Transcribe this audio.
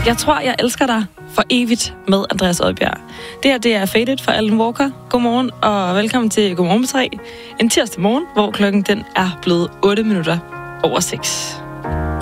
Jeg tror, jeg elsker dig for evigt med Andreas Odbjerg. Det er Faded for Alan Walker. Godmorgen og velkommen til Godmorgen på 3. En tirsdag morgen, hvor klokken den er blevet 8 minutter over 6.